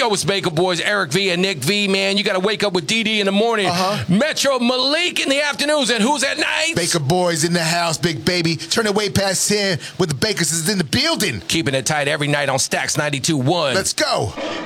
know it's Baker Boys, Eric V and Nick V, man. You got to wake up with DD in the morning. Metro Malik in the afternoons. And who's at night? Baker Boys in the house, big baby. Turn it way past 10 with the Bakers is in the building. Keeping it tight every night on Stacks 92.1. Let's go.